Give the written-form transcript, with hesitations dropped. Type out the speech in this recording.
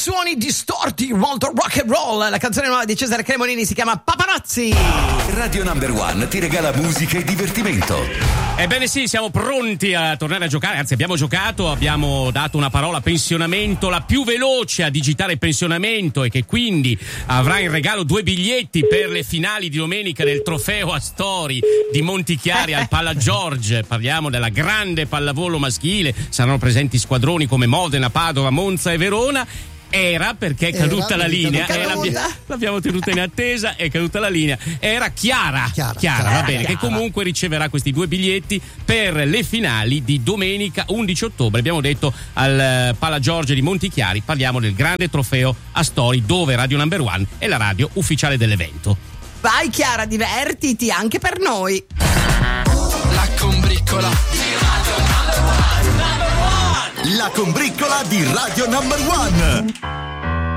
suoni distorti, molto rock and roll. La canzone nuova di Cesare Cremonini si chiama Paparazzi. Radio Number One ti regala musica e divertimento. Ebbene sì, siamo pronti a tornare a giocare, anzi abbiamo giocato, abbiamo dato una parola pensionamento, la più veloce a digitare pensionamento e che quindi avrà in regalo 2 biglietti per le finali di domenica del trofeo Astori di Montichiari al Palla Giorge. Parliamo della grande pallavolo maschile, saranno presenti squadroni come Modena, Padova, Monza e Verona. Era perché è caduta la linea, l'abbiamo tenuta in attesa, è caduta la linea. Era Chiara, va bene, che comunque riceverà questi 2 biglietti per le finali di domenica 11 ottobre. Abbiamo detto al Palla Giorge di Montichiari, parliamo del grande trofeo Astori, dove Radio Number One è la radio ufficiale dell'evento. Vai Chiara, divertiti anche per noi. La combriccola di Radio Number One. La combriccola di Radio Number One.